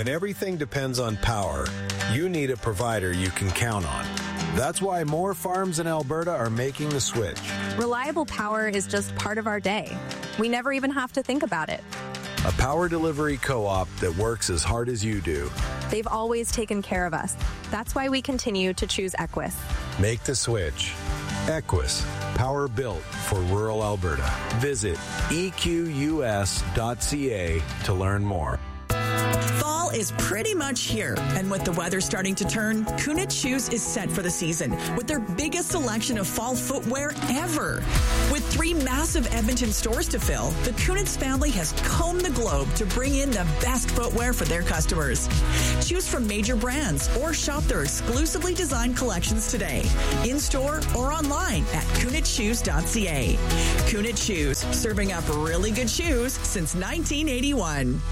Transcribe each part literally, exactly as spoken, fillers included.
When everything depends on power, you need a provider you can count on. That's why more farms in Alberta are making the switch. Reliable power is just part of our day. We never even have to think about it. A power delivery co-op that works as hard as you do. They've always taken care of us. That's why we continue to choose Equus. Make the switch. Equus, power built for rural Alberta. Visit E Q U S dot C A to learn more. Fall is pretty much here, and with the weather starting to turn, Kunitz Shoes is set for the season with their biggest selection of fall footwear ever. With three massive Edmonton stores to fill, the Kunitz family has combed the globe to bring in the best footwear for their customers. Choose from major brands or shop their exclusively designed collections today, in-store or online at kunitz shoes dot C A. Kunitz Shoes, serving up really good shoes since nineteen eighty-one.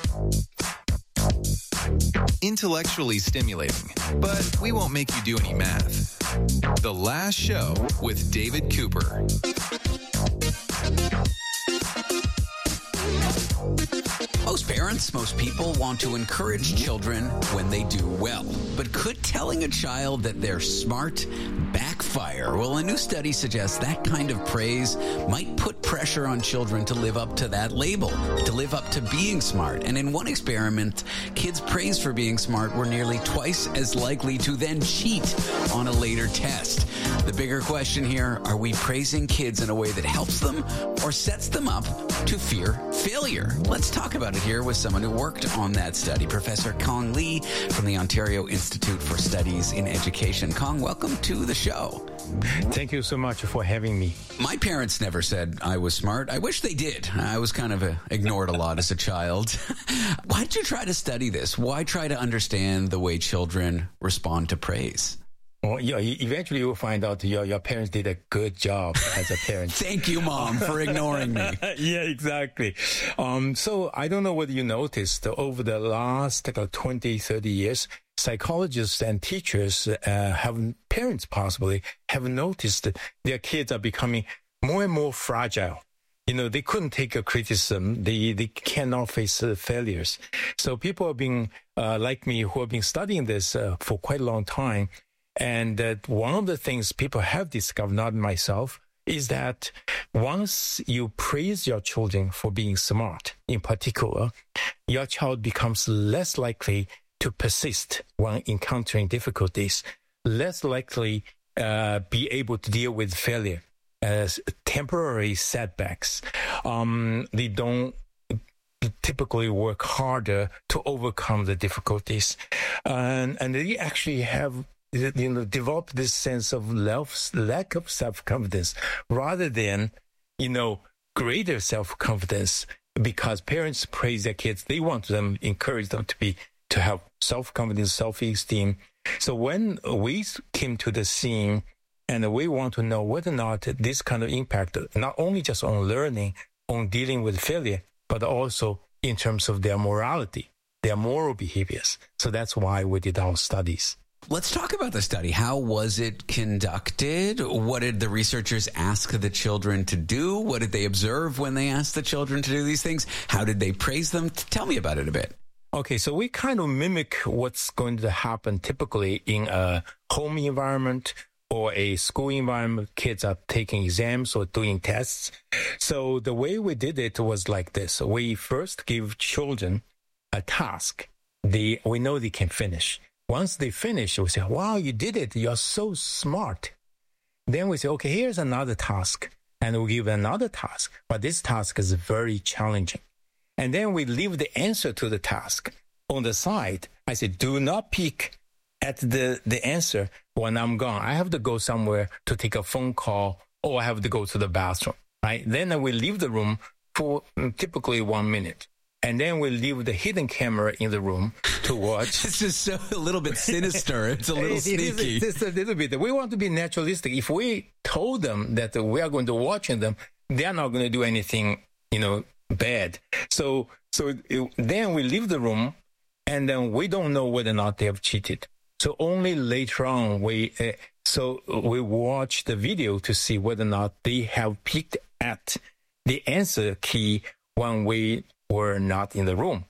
Intellectually stimulating, but we won't make you do any math. The Last Show with David Cooper. Most parents, most people want to encourage children when they do well. But could telling a child that they're smart backfire? Well, a new study suggests that kind of praise might put pressure on children to live up to that label, to live up to being smart. And in one experiment, kids praised for being smart were nearly twice as likely to then cheat on a later test. The bigger question here, are we praising kids in a way that helps them or sets them up to fear failure? Let's talk about it here with someone who worked on that study, Professor Kong Lee from the Ontario Institute for Studies in Education. Kong, welcome to the show. Thank you so much for having me. My parents never said I was smart. I wish they did. I was kind of a, ignored a lot as a child. Why did you try to study this? Why try to understand the way children respond to praise? Well, yeah, eventually you'll find out your, your parents did a good job as a parent. Thank you, Mom, for ignoring me. Yeah, exactly. Um, so I don't know whether you noticed over the last like, twenty, thirty years, psychologists and teachers uh, have, parents possibly, have noticed that their kids are becoming more and more fragile. You know, they couldn't take a criticism. They they cannot face uh, failures. So people have been, uh, like me, who have been studying this uh, for quite a long time. And uh, one of the things people have discovered, not myself, is that once you praise your children for being smart, in particular, your child becomes less likely to persist when encountering difficulties, less likely uh, be able to deal with failure as temporary setbacks. Um, they don't typically work harder to overcome the difficulties. And, and they actually have you know, develop this sense of lack of self-confidence rather than, you know, greater self-confidence because parents praise their kids. They want them, encourage them to be, to have self-confidence, self-esteem. So when we came to the scene and we want to know whether or not this kind of impact, not only just on learning, on dealing with failure, but also in terms of their morality, their moral behaviors. So that's why we did our studies. Let's talk about the study. How was it conducted? What did the researchers ask the children to do? What did they observe when they asked the children to do these things? How did they praise them? Tell me about it a bit. Okay, so we kind of mimic what's going to happen typically in a home environment or a school environment. Kids are taking exams or doing tests. So the way we did it was like this. We first give children a task. They, we know they can finish. Once they finish, we say, wow, you did it. You're so smart. Then we say, okay, here's another task. And we give another task. But this task is very challenging. And then we leave the answer to the task on the side. I say, do not peek at the, the answer when I'm gone. I have to go somewhere to take a phone call or I have to go to the bathroom. Right? Then we leave the room for typically one minute. And then we leave the hidden camera in the room to watch. This is so a little bit sinister. It's a little it, sneaky. It is, it's a little bit. We want to be naturalistic. If we told them that we are going to watch them, they are not going to do anything, you know, bad. So, so it, then we leave the room, and then we don't know whether or not they have cheated. So only later on, we uh, so we watch the video to see whether or not they have peeked at the answer key when we were not in the room.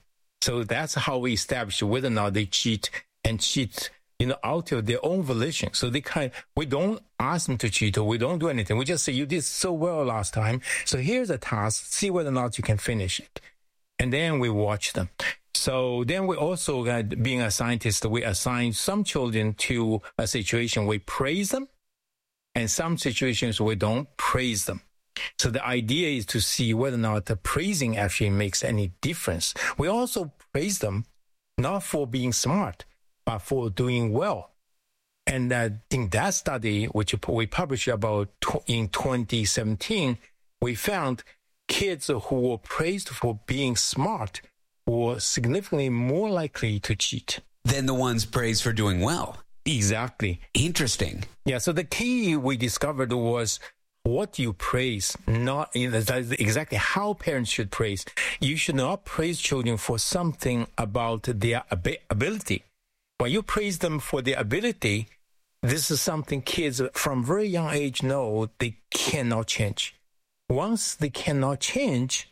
So that's how we establish whether or not they cheat and cheat, you know, out of their own volition. So they kind we don't ask them to cheat, or we don't do anything. We just say, you did so well last time, so here's a task, see whether or not you can finish it. And then we watch them. So then we also, uh, being a scientist, we assign some children to a situation we praise them, and some situations we don't praise them. So the idea is to see whether or not the praising actually makes any difference. We also praise them not for being smart, but for doing well. And uh, in that study, which we published about in twenty seventeen, we found kids who were praised for being smart were significantly more likely to cheat than the ones praised for doing well. Exactly. Interesting. Yeah, so the key we discovered was what you praise, not you know, that's exactly how parents should praise. You should not praise children for something about their ab- ability. When you praise them for their ability, this is something kids from very young age know they cannot change. Once they cannot change,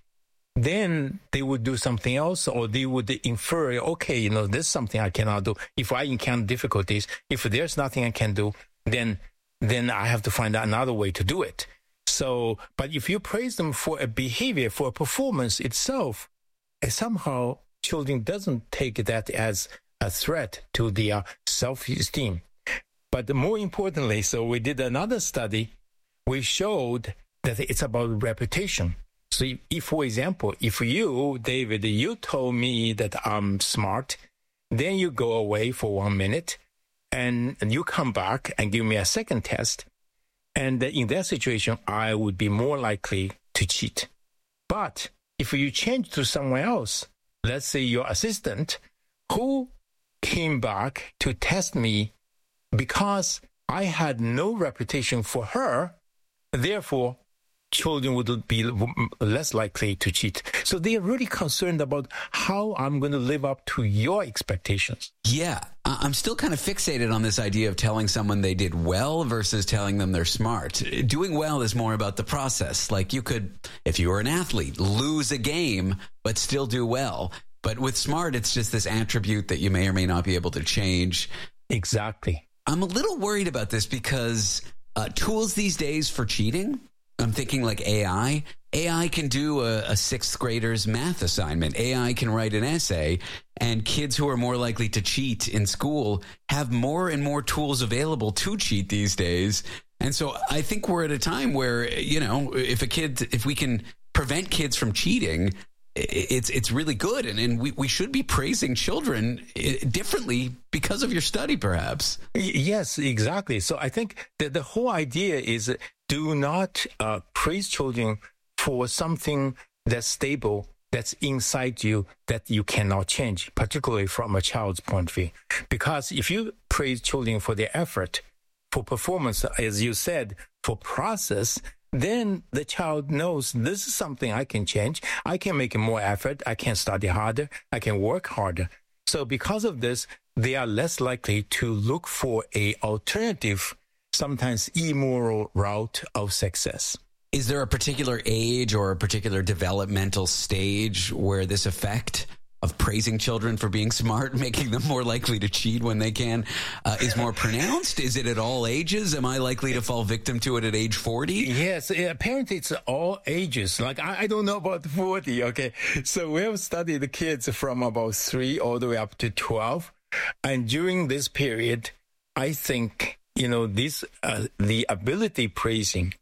then they would do something else, or they would infer, okay, you know, this is something I cannot do. If I encounter difficulties, if there's nothing I can do, then then I have to find out another way to do it. So, but if you praise them for a behavior, for a performance itself, somehow children doesn't take that as a threat to their self-esteem. But more importantly, so we did another study. We showed that it's about reputation. So if, for example, if you, David, you told me that I'm smart, then you go away for one minute, and, and you come back and give me a second test, and in that situation, I would be more likely to cheat. But if you change to someone else, let's say your assistant, who came back to test me because I had no reputation for her, therefore, children would be less likely to cheat. So they are really concerned about how I'm going to live up to your expectations. Yeah, I'm still kind of fixated on this idea of telling someone they did well versus telling them they're smart. Doing well is more about the process. Like you could, if you were an athlete, lose a game, but still do well. But with smart, it's just this attribute that you may or may not be able to change. Exactly. I'm a little worried about this because uh, tools these days for cheating, I'm thinking like A I. A I can do a, a sixth grader's math assignment. A I can write an essay, and kids who are more likely to cheat in school have more and more tools available to cheat these days. And so I think we're at a time where, you know, if a kid, if we can prevent kids from cheating, it's it's really good. And, and we, we should be praising children differently because of your study, perhaps. Yes, exactly. So I think that the whole idea is do not uh, praise children for something that's stable, that's inside you, that you cannot change, particularly from a child's point of view. Because if you praise children for their effort, for performance, as you said, for process, then the child knows this is something I can change. I can make more effort. I can study harder. I can work harder. So because of this, they are less likely to look for a alternative, sometimes immoral route of success. Is there a particular age or a particular developmental stage where this effect of praising children for being smart, making them more likely to cheat when they can, uh, is more pronounced? Is it at all ages? Am I likely to fall victim to it at age forty? Yes, apparently it's all ages. Like, I, I don't know about forty, okay? So we have studied the kids from about three all the way up to twelve. And during this period, I think, you know, this uh, the ability praising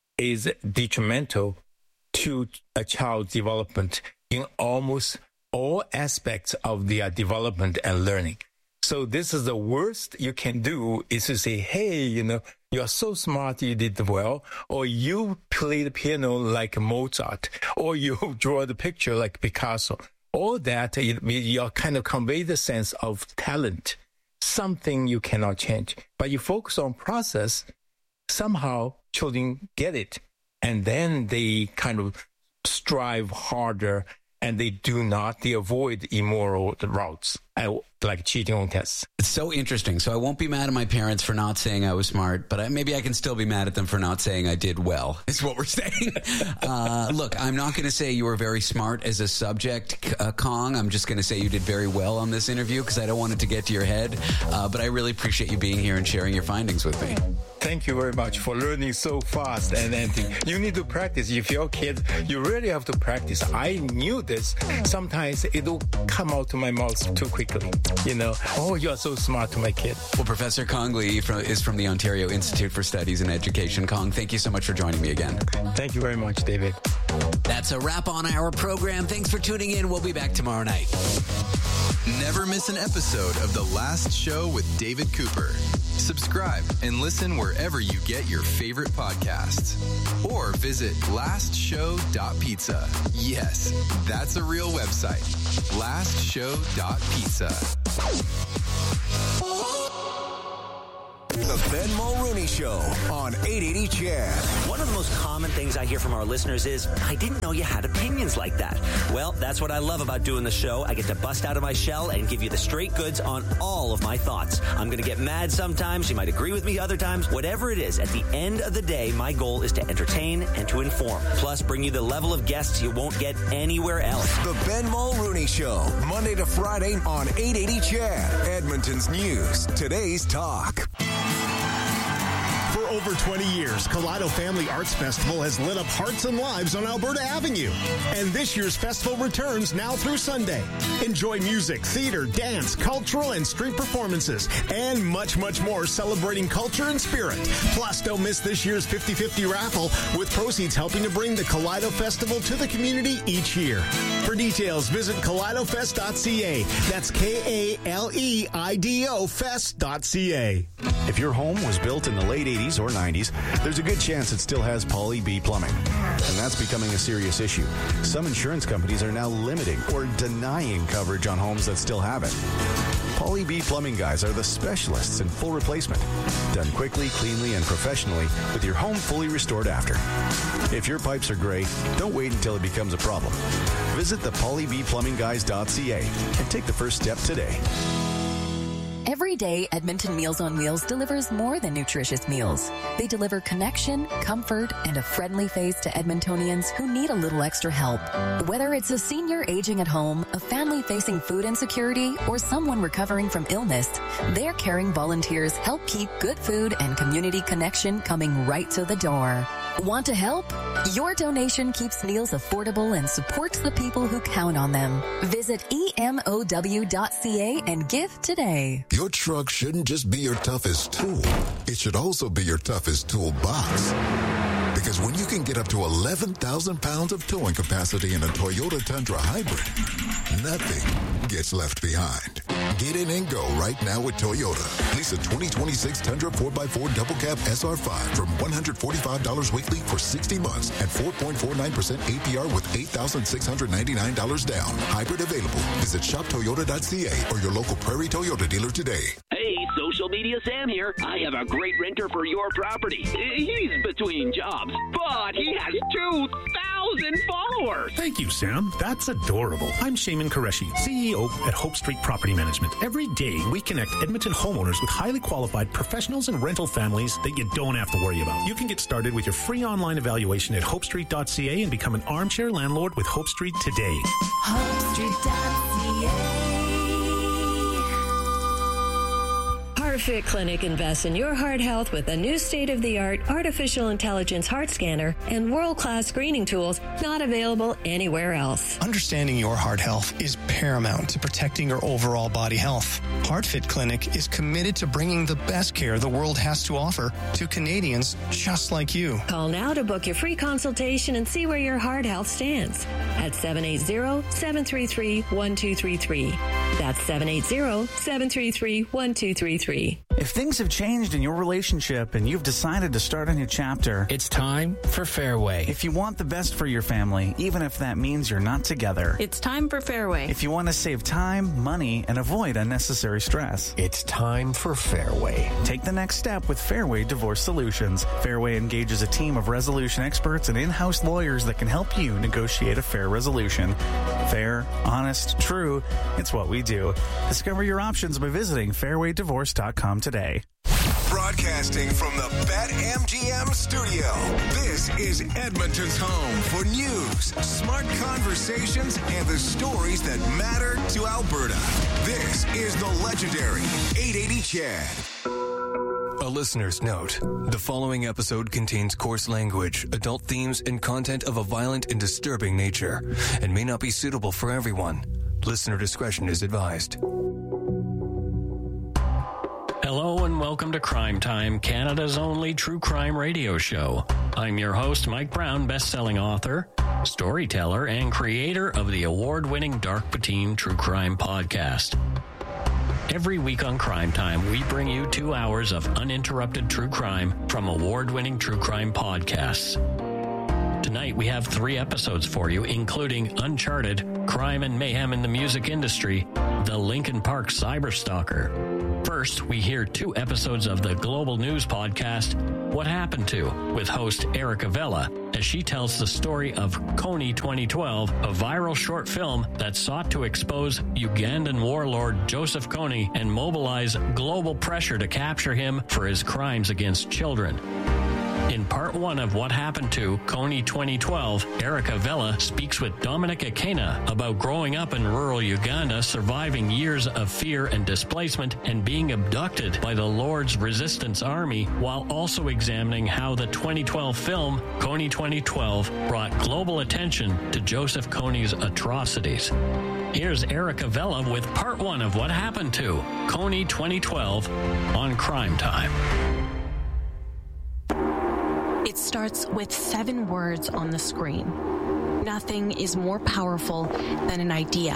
is detrimental to a child's development in almost all aspects of their development and learning. So this is the worst you can do is to say, hey, you know, you're so smart, you did well, or you play the piano like Mozart, or you draw the picture like Picasso. All that, you kind of convey the sense of talent, something you cannot change. But you focus on process, somehow children get it. And then they kind of strive harder, and they do not, they avoid immoral routes. like cheating on tests. It's so interesting. So I won't be mad at my parents for not saying I was smart, but I, maybe I can still be mad at them for not saying I did well, is what we're saying. uh, look, I'm not going to say you were very smart as a subject, uh, Kong. I'm just going to say you did very well on this interview because I don't want it to get to your head. Uh, but I really appreciate you being here and sharing your findings with me. Thank you very much for learning so fast and anything. You need to practice. If you're kids, you really have to practice. I knew this. Sometimes it'll come out to my mouth too quickly. You know, oh, you are so smart to my kid. Well, Professor Kong Lee from, is from the Ontario Institute for Studies in Education. Kong, thank you so much for joining me again. Thank you very much, David. That's a wrap on our program. Thanks for tuning in. We'll be back tomorrow night. Never miss an episode of The Last Show with David Cooper. Subscribe and listen wherever you get your favorite podcasts. Or visit last show dot pizza. Yes, that's a real website. last show dot pizza. The Ben Mulrooney Show on eight eighty C H E D. One of the most common things I hear from our listeners is, I didn't know you had opinions like that. Well, that's what I love about doing the show. I get to bust out of my shell and give you the straight goods on all of my thoughts. I'm going to get mad sometimes. You might agree with me other times. Whatever it is, at the end of the day, my goal is to entertain and to inform. Plus, bring you the level of guests you won't get anywhere else. The Ben Mulrooney Show, Monday to Friday on eight eighty C H E D. Edmonton's news, today's talk. For over twenty years, Kaleido Family Arts Festival has lit up hearts and lives on Alberta Avenue. And this year's festival returns now through Sunday. Enjoy music, theater, dance, cultural and street performances, and much, much more celebrating culture and spirit. Plus, don't miss this year's fifty-fifty raffle, with proceeds helping to bring the Kaleido Festival to the community each year. For details, visit kaleido fest dot c a. That's K A L E I D O fest dot c a. If your home was built in the late eighties or nineties, there's a good chance it still has Poly B plumbing. And that's becoming a serious issue. Some insurance companies are now limiting or denying coverage on homes that still have it. Poly B Plumbing Guys are the specialists in full replacement. Done quickly, cleanly, and professionally with your home fully restored after. If your pipes are gray, don't wait until it becomes a problem. Visit the poly b plumbing guys dot c a and take the first step today. Every day, Edmonton Meals on Wheels delivers more than nutritious meals. They deliver connection, comfort, and a friendly face to Edmontonians who need a little extra help. Whether it's a senior aging at home, a family facing food insecurity, or someone recovering from illness, their caring volunteers help keep good food and community connection coming right to the door. Want to help? Your donation keeps meals affordable and supports the people who count on them. Visit E M O W dot c a and give today. Your truck shouldn't just be your toughest tool. It should also be your toughest toolbox. Because when you can get up to eleven thousand pounds of towing capacity in a Toyota Tundra Hybrid, nothing gets left behind. Get in and go right now with Toyota. Lease a twenty twenty-six Tundra four by four Double Cab S R five from one hundred forty-five dollars weekly for sixty months at four point four nine percent A P R with eight thousand six hundred ninety-nine dollars down. Hybrid available. Visit shop toyota dot c a or your local Prairie Toyota dealer today. Hey, Social Media Sam here. I have a great renter for your property. He's between jobs, but he has two thousand followers. Thank you, Sam. That's adorable. I'm Shaman Qureshi, C E O at Hope Street Property Management. Every day, we connect Edmonton homeowners with highly qualified professionals and rental families that you don't have to worry about. You can get started with your free online evaluation at hope street dot c a and become an armchair landlord with Hope Street today. hope street dot c a. HeartFit Clinic invests in your heart health with a new state-of-the-art artificial intelligence heart scanner and world-class screening tools not available anywhere else. Understanding your heart health is paramount to protecting your overall body health. HeartFit Clinic is committed to bringing the best care the world has to offer to Canadians just like you. Call now to book your free consultation and see where your heart health stands at seven eight zero, seven three three, one two three three. That's seven eight zero, seven three three, one two three three. If things have changed in your relationship and you've decided to start a new chapter, it's time for Fairway. If you want the best for your family, even if that means you're not together, it's time for Fairway. If you want to save time, money, and avoid unnecessary stress, it's time for Fairway. Take the next step with Fairway Divorce Solutions. Fairway engages a team of resolution experts and in-house lawyers that can help you negotiate a fair resolution. Fair, honest, true, it's what we do. Discover your options by visiting fairway divorce dot com today. Broadcasting from the BetMGM studio, this is Edmonton's home for news, smart conversations, and the stories that matter to Alberta. This is the legendary eight eighty C H E D. A listener's note. The following episode contains coarse language, adult themes, and content of a violent and disturbing nature, and may not be suitable for everyone. Listener discretion is advised. Hello and welcome to Crime Time, Canada's only true crime radio show. I'm your host, Mike Brown, best-selling author, storyteller, and creator of the award-winning Dark Poutine True Crime podcast. Every week on Crime Time, we bring you two hours of uninterrupted true crime from award-winning true crime podcasts. Tonight, we have three episodes for you, including Uncharted, Crime and Mayhem in the Music Industry, The Linkin Park Cyberstalker. First, we hear two episodes of the Global News podcast, What Happened To, with host Erica Vella, as she tells the story of Kony twenty twelve, a viral short film that sought to expose Ugandan warlord Joseph Kony and mobilize global pressure to capture him for his crimes against children. In part one of What Happened To Kony twenty twelve, Erica Vella speaks with Dominic Akena about growing up in rural Uganda, surviving years of fear and displacement, and being abducted by the Lord's Resistance Army, while also examining how the twenty twelve film Kony twenty twelve brought global attention to Joseph Kony's atrocities. Here's Erica Vella with part one of What Happened To Kony twenty twelve on Crime Time. It starts with seven words on the screen. Nothing is more powerful than an idea.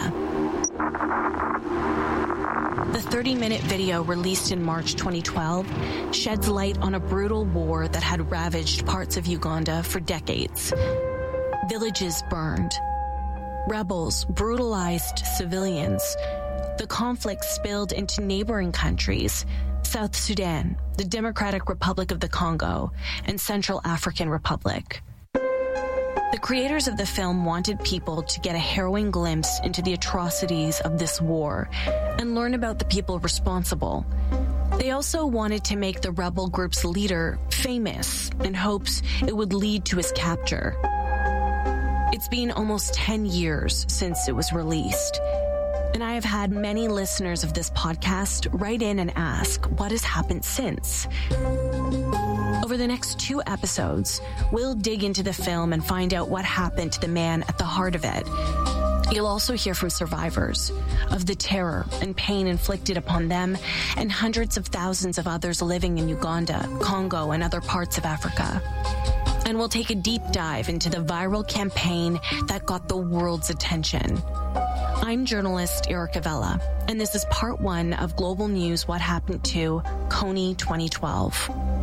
The thirty-minute video released in March twenty twelve sheds light on a brutal war that had ravaged parts of Uganda for decades. Villages burned. Rebels brutalized civilians. The conflict spilled into neighboring countries, South Sudan, the Democratic Republic of the Congo, and Central African Republic. The creators of the film wanted people to get a harrowing glimpse into the atrocities of this war and learn about the people responsible. They also wanted to make the rebel group's leader famous in hopes it would lead to his capture. It's been almost ten years since it was released, and I have had many listeners of this podcast write in and ask what has happened since. Over the next two episodes, we'll dig into the film and find out what happened to the man at the heart of it. You'll also hear from survivors of the terror and pain inflicted upon them and hundreds of thousands of others living in Uganda, Congo, and other parts of Africa. And we'll take a deep dive into the viral campaign that got the world's attention. I'm journalist Erica Vella, and this is part one of Global News What Happened To Kony twenty twelve.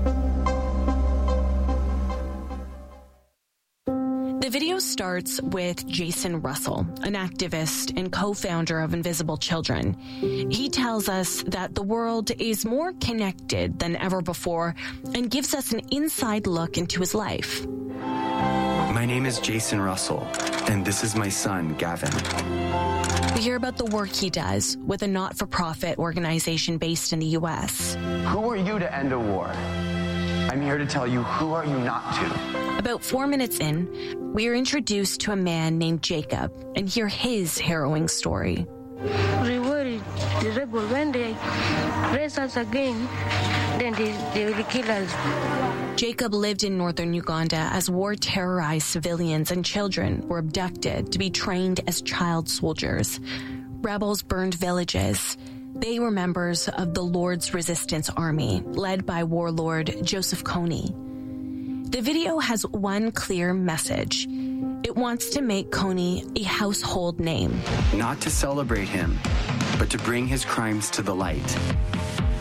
The video starts with Jason Russell, an activist and co-founder of Invisible Children. He tells us that the world is more connected than ever before and gives us an inside look into his life. My name is Jason Russell, and this is my son, Gavin. We hear about the work he does with a not-for-profit organization based in the U S. Who are you to end a war? I'm here to tell you, who are you not to? About four minutes in, we are introduced to a man named Jacob and hear his harrowing story. We worried the rebel when they raise us again, then they, they will kill us. Jacob lived in northern Uganda as war terrorized civilians and children were abducted to be trained as child soldiers. Rebels burned villages. They were members of the Lord's Resistance Army, led by warlord Joseph Kony. The video has one clear message. It wants to make Kony a household name. Not to celebrate him, but to bring his crimes to the light.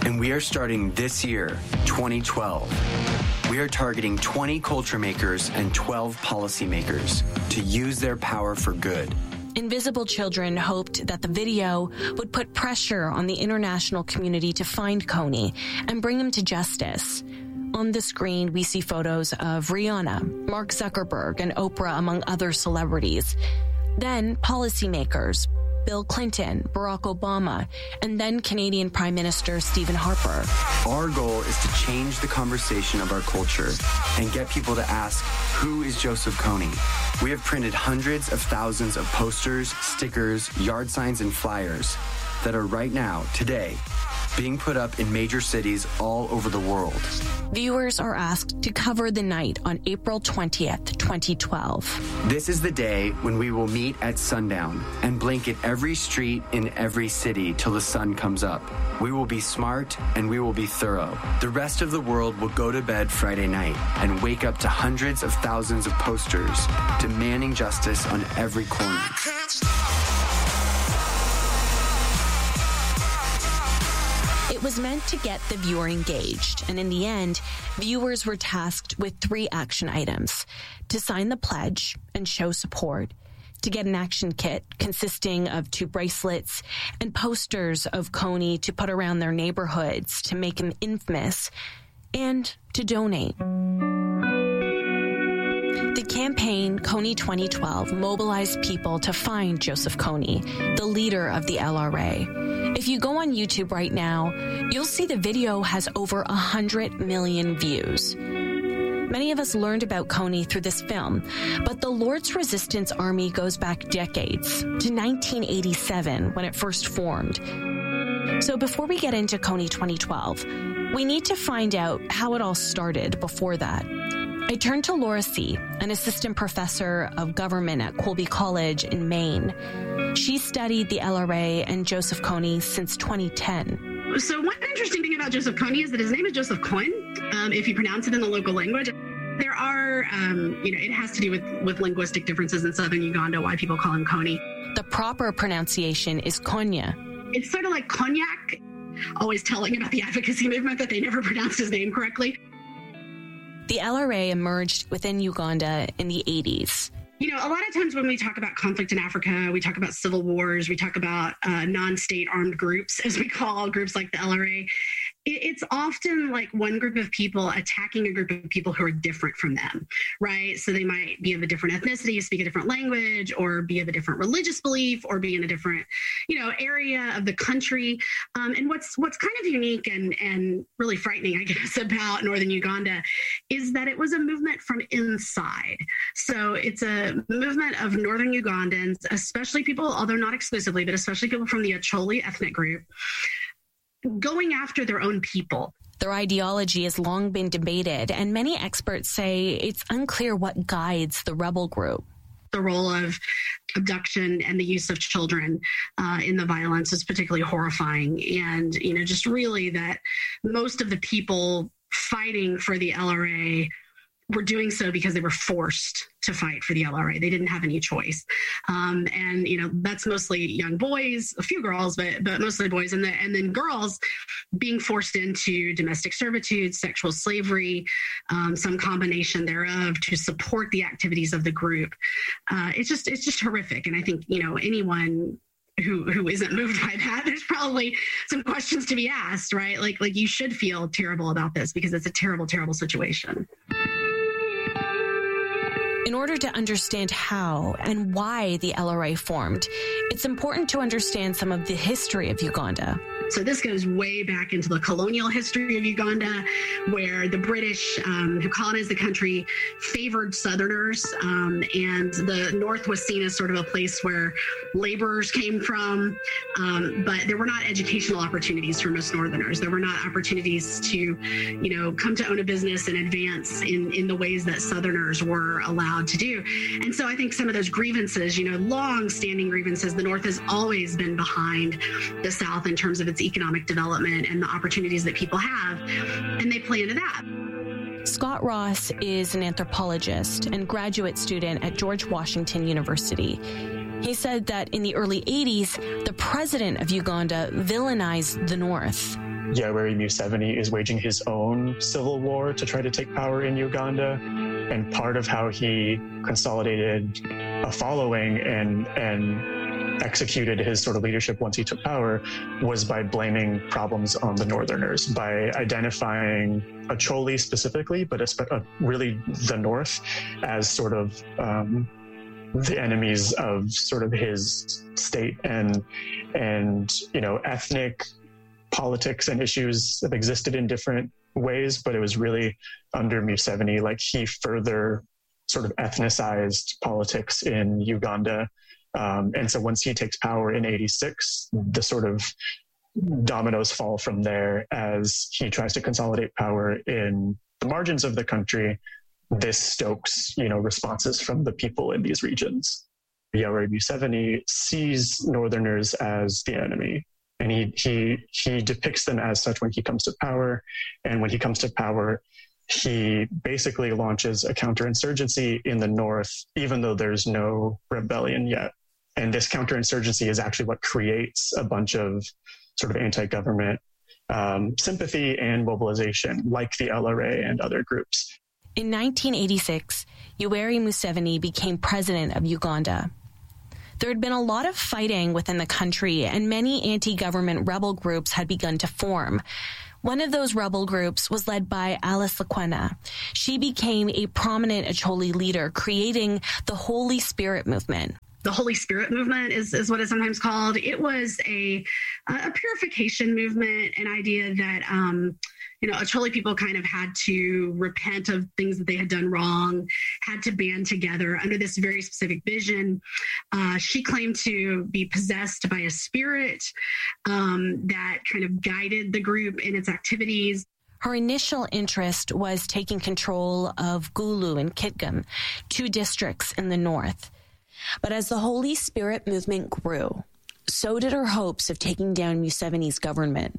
And we are starting this year, twenty twelve. We are targeting twenty culture makers and twelve policymakers to use their power for good. Invisible Children hoped that the video would put pressure on the international community to find Kony and bring him to justice. On the screen, we see photos of Rihanna, Mark Zuckerberg, and Oprah, among other celebrities. Then policymakers, Bill Clinton, Barack Obama, and then Canadian Prime Minister Stephen Harper. Our goal is to change the conversation of our culture and get people to ask, who is Joseph Kony? We have printed hundreds of thousands of posters, stickers, yard signs, and flyers that are right now, today, being put up in major cities all over the world. Viewers are asked to cover the night on April twentieth, twenty twelve. This is the day when we will meet at sundown and blanket every street in every city till the sun comes up. We will be smart and we will be thorough. The rest of the world will go to bed Friday night and wake up to hundreds of thousands of posters demanding justice on every corner. It was meant to get the viewer engaged, and in the end, viewers were tasked with three action items: to sign the pledge and show support, to get an action kit consisting of two bracelets and posters of Kony to put around their neighborhoods to make him infamous, and to donate. The campaign, Kony twenty twelve, mobilized people to find Joseph Kony, the leader of the L R A. If you go on YouTube right now, you'll see the video has over one hundred million views. Many of us learned about Kony through this film, but the Lord's Resistance Army goes back decades, to nineteen eighty-seven, when it first formed. So before we get into Kony twenty twelve, we need to find out how it all started before that. I turned to Laura See., an assistant professor of government at Colby College in Maine. She studied the L R A and Joseph Kony since twenty ten. So one interesting thing about Joseph Kony is that his name is Joseph Cohen, um, if you pronounce it in the local language. There are, um, you know, it has to do with, with linguistic differences in southern Uganda, why people call him Kony. The proper pronunciation is Konya. It's sort of like cognac, always telling about the advocacy movement that they never pronounced his name correctly. The L R A emerged within Uganda in the eighties. You know, a lot of times when we talk about conflict in Africa, we talk about civil wars, we talk about uh, non-state armed groups, as we call groups like the L R A. It's often like one group of people attacking a group of people who are different from them, right? So they might be of a different ethnicity, speak a different language, or be of a different religious belief, or be in a different, you know, area of the country. Um, and what's what's kind of unique and, and really frightening, I guess, about Northern Uganda is that it was a movement from inside. So it's a movement of Northern Ugandans, especially people, although not exclusively, but especially people from the Acholi ethnic group, going after their own people. Their ideology has long been debated, and many experts say it's unclear what guides the rebel group. The role of abduction and the use of children uh, in the violence is particularly horrifying. And, you know, just really that most of the people fighting for the L R A were doing so because they were forced to fight for the L R A. They didn't have any choice. Um, and, you know, that's mostly young boys, a few girls, but but mostly boys. And, the, and then girls being forced into domestic servitude, sexual slavery, um, some combination thereof to support the activities of the group. Uh, it's just it's just horrific. And I think, you know, anyone who who isn't moved by that, there's probably some questions to be asked, right? Like, like you should feel terrible about this because it's a terrible, terrible situation. In order to understand how and why the L R A formed, it's important to understand some of the history of Uganda. So this goes way back into the colonial history of Uganda, where the British, um, who colonized the country, favored Southerners, um, and the North was seen as sort of a place where laborers came from, um, but there were not educational opportunities for most Northerners. There were not opportunities to, you know, come to own a business and advance in, in the ways that Southerners were allowed to do. And so I think some of those grievances, you know, long-standing grievances, the North has always been behind the South in terms of its economic development and the opportunities that people have, and they play into that. Scott Ross is an anthropologist and graduate student at George Washington University. He said that in the early eighties, the president of Uganda villainized the North. Yoweri Museveni is waging his own civil war to try to take power in Uganda. And part of how he consolidated a following and and executed his sort of leadership once he took power was by blaming problems on the Northerners, by identifying Acholi specifically, but uh, really the North as sort of um, the enemies of sort of his state. And, and you know, ethnic politics and issues have existed in different ways, but it was really under Museveni, like he further sort of ethnicized politics in Uganda. Um, and so once he takes power in eighty-six, the sort of dominoes fall from there as he tries to consolidate power in the margins of the country. This stokes, you know, responses from the people in these regions. Yoweri Museveni sees Northerners as the enemy. And he, he he depicts them as such when he comes to power. And when he comes to power, he basically launches a counterinsurgency in the North, even though there's no rebellion yet. And this counterinsurgency is actually what creates a bunch of sort of anti-government um, sympathy and mobilization, like the L R A and other groups. In nineteen eighty-six, Yoweri Museveni became president of Uganda. There had been a lot of fighting within the country, and many anti-government rebel groups had begun to form. One of those rebel groups was led by Alice Lekwena. She became a prominent Acholi leader, creating the Holy Spirit movement. The Holy Spirit movement is, is what it's sometimes called. It was a, a purification movement, an idea that, um, you know, Acholi people kind of had to repent of things that they had done wrong, had to band together under this very specific vision. Uh, she claimed to be possessed by a spirit um, that kind of guided the group in its activities. Her initial interest was taking control of Gulu and Kitgum, two districts in the north. But as the Holy Spirit movement grew, so did her hopes of taking down Museveni's government.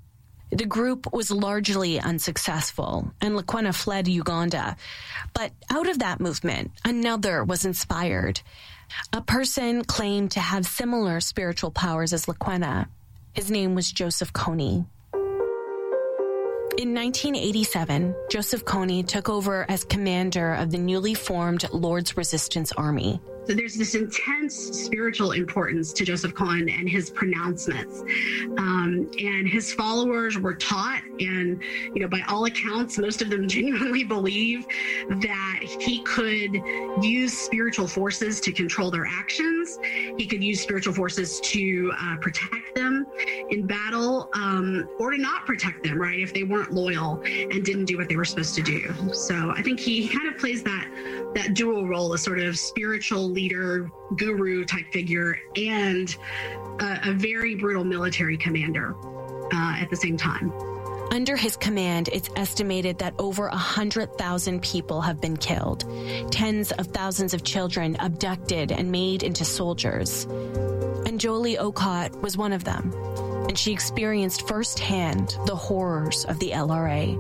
The group was largely unsuccessful, and Lekwena fled Uganda. But out of that movement, another was inspired. A person claimed to have similar spiritual powers as Lekwena. His name was Joseph Kony. In nineteen eighty-seven, Joseph Kony took over as commander of the newly formed Lord's Resistance Army. So there's this intense spiritual importance to Joseph Kony and his pronouncements. Um, and his followers were taught, and, you know, by all accounts, most of them genuinely believe that he could use spiritual forces to control their actions. He could use spiritual forces to uh, protect them in battle, um, or to not protect them, right, if they weren't loyal and didn't do what they were supposed to do. So I think he kind of plays that, that dual role, a sort of spiritual leader, guru type figure, and a, a very brutal military commander uh, at the same time. Under his command, it's estimated that over one hundred thousand people have been killed, tens of thousands of children abducted and made into soldiers. And Jolie Okot was one of them, and she experienced firsthand the horrors of the L R A.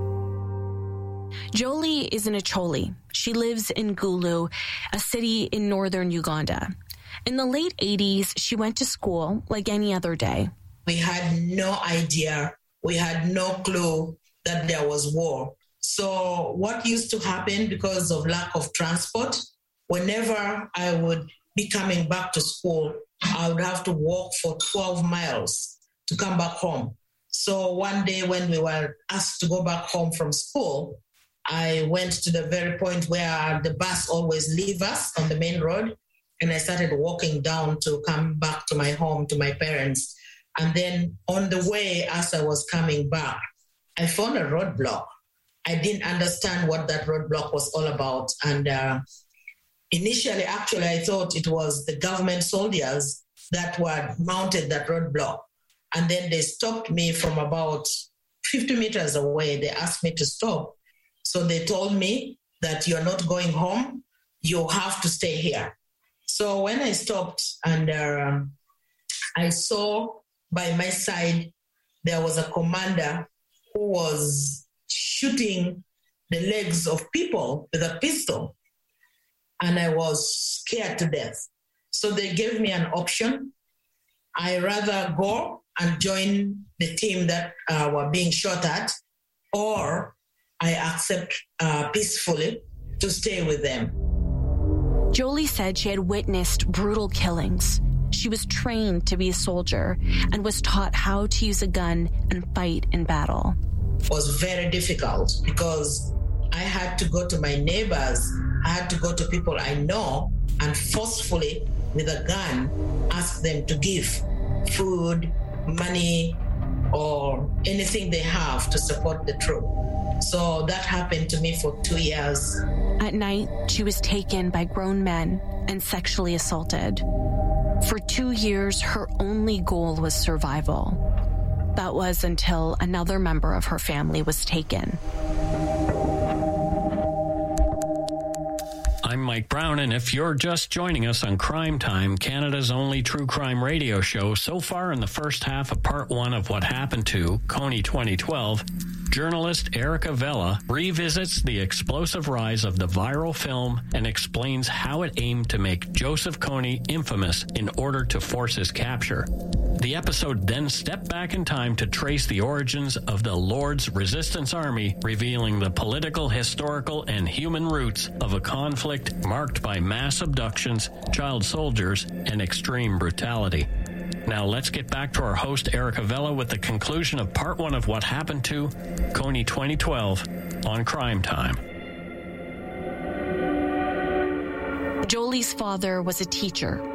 Jolie is an Acholi. She lives in Gulu, a city in northern Uganda. In the late eighties, she went to school like any other day. We had no idea. We had no clue that there was war. So what used to happen because of lack of transport, whenever I would be coming back to school, I would have to walk for twelve miles to come back home. So one day when we were asked to go back home from school, I went to the very point where the bus always leaves us on the main road, and I started walking down to come back to my home, to my parents. And then on the way, as I was coming back, I found a roadblock. I didn't understand what that roadblock was all about. And uh, initially, actually, I thought it was the government soldiers that were mounted that roadblock. And then they stopped me from about fifty meters away. They asked me to stop. So they told me that you're not going home, you have to stay here. So when I stopped and uh, I saw by my side, there was a commander who was shooting the legs of people with a pistol. And I was scared to death. So they gave me an option. I rather go and join the team that uh, were being shot at, or I accept uh, peacefully to stay with them. Jolie said she had witnessed brutal killings. She was trained to be a soldier and was taught how to use a gun and fight in battle. It was very difficult because I had to go to my neighbors. I had to go to people I know and forcefully, with a gun, ask them to give food, money, or anything they have to support the troop. So that happened to me for two years. At night, she was taken by grown men and sexually assaulted. For two years, her only goal was survival. That was until another member of her family was taken. I'm Mike Brown, and if you're just joining us on Crime Time, Canada's only true crime radio show, so far in the first half of part one of What Happened to Kony twenty twelve, journalist Erica Vela revisits the explosive rise of the viral film and explains how it aimed to make Joseph Kony infamous in order to force his capture. The episode then stepped back in time to trace the origins of the Lord's Resistance Army, revealing the political, historical, and human roots of a conflict marked by mass abductions, child soldiers, and extreme brutality. Now let's get back to our host Erica Vela with the conclusion of part one of What Happened to Kony twenty twelve on Crime Time. Jolie's father was a teacher